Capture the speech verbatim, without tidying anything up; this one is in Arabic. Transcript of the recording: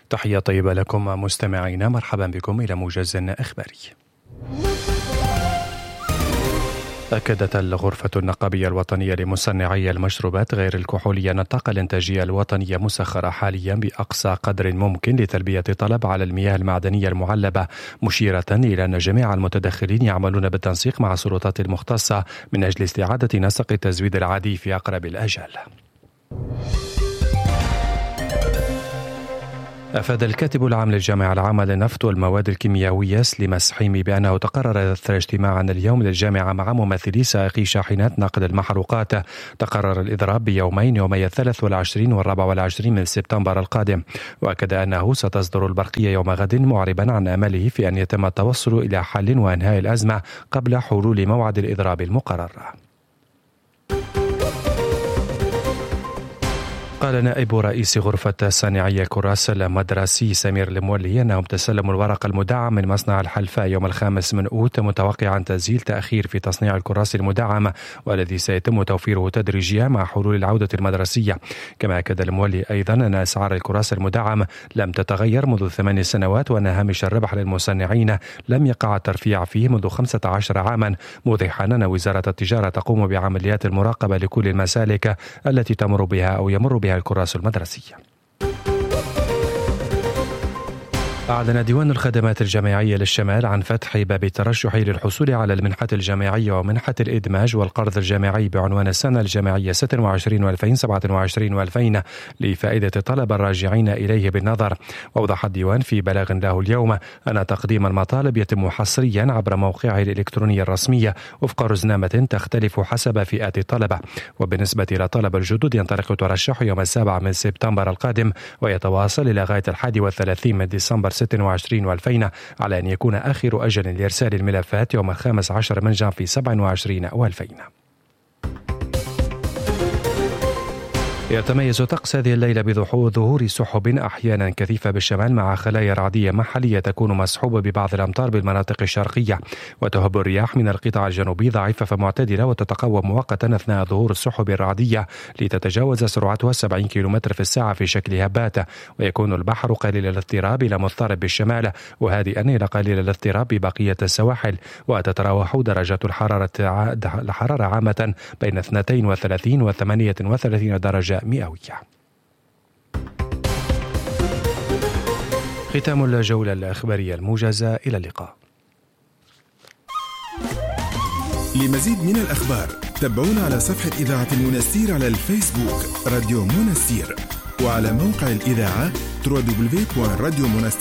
تحية طيبة لكم مستمعينا، مرحبا بكم إلى موجز إخباري. أكدت الغرفة النقابية الوطنية لمصنعي المشروبات غير الكحولية أن الطاقة الإنتاجية الوطنية مسخرة حاليا بأقصى قدر ممكن لتلبية الطلب على المياه المعدنية المعلبة، مشيرة إلى أن جميع المتدخلين يعملون بالتنسيق مع السلطات المختصة من أجل استعادة نسق التزويد العادي في أقرب الأجال. أفاد الكاتب العام للجامعة العامة للنفط والمواد الكيميائية سليم السحيمي بأنه تقرر أثر اجتماعا اليوم للجامعة مع ممثلي سائقي شاحنات نقل المحروقات تقرر الإضراب بيومين يومي الثلاث والعشرين والرابع والعشرين من سبتمبر القادم، وأكد أنه ستصدر البرقية يوم غد، معربا عن أمله في أن يتم التوصل إلى حل وإنهاء الأزمة قبل حلول موعد الإضراب المقرر. قال نائب رئيس غرفة صانعي كراس المدرسي سمير المولي أنهم تسلموا الورق المدعم من مصنع الحلفاء يوم الخامس من أوت، متوقعا تسجيل تأخير في تصنيع الكراس المدعم والذي سيتم توفيره تدريجيا مع حلول العودة المدرسية. كما أكد المولي أيضا أن أسعار الكراس المدعم لم تتغير منذ ثمان سنوات، وأن هامش الربح للمصنعين لم يقع الترفيع فيه منذ خمسة عشر عاما، موضحا أن وزارة التجارة تقوم بعمليات المراقبة لكل المسالك التي تمر بها أو يمر بها الكراس المدرسية. أعلن ديوان الخدمات الجامعية للشمال عن فتح باب الترشح للحصول على المنحة الجامعية ومنحة الإدماج والقرض الجامعي بعنوان السنة الجامعية ستة وعشرين وألفين وسبعة وعشرين وألفين لفائدة الطلبة الراجعين إليه بالنظر. وأوضح الديوان في بلاغ له اليوم أن تقديم المطالب يتم حصريا عبر موقعه الإلكتروني الرسمي وفق رزنامة تختلف حسب فئات الطلبة. وبالنسبة للطلبة الجدد ينطلق الترشح يوم السابع من سبتمبر القادم ويتواصل إلى غاية الحادي والثلاثين من ديسمبر ستة وعشرين وألفين، على أن يكون آخر أجل لإرسال الملفات يوم الخامس عشر من جانفي سبعة وعشرين وألفين. يتميز طقس هذه الليلة بظهور سحب أحيانا كثيفة بالشمال مع خلايا رعدية محلية تكون مصحوبة ببعض الأمطار بالمناطق الشرقية، وتهب الرياح من القطاع الجنوبي ضعيفة فمعتدلة وتتقوى مؤقتا أثناء ظهور السحب الرعدية لتتجاوز سرعتها سبعين كيلومتر في الساعة في شكل هبات، ويكون البحر قليل الاضطراب إلى مضطرب بالشمال وهادئا إلى قليل الاضطراب ببقية السواحل، وتتراوح درجات الحرارة الحرارة عامة بين اثنتين وثلاثين وثمانية وثلاثين درجة مئوية. ختام الجولة الإخبارية الموجزة، إلى اللقاء. لمزيد من الأخبار تابعونا على صفحة إذاعة المنستير على الفيسبوك راديو منستير، وعلى موقع الإذاعة دبليو دبليو دبليو دوت راديو منستير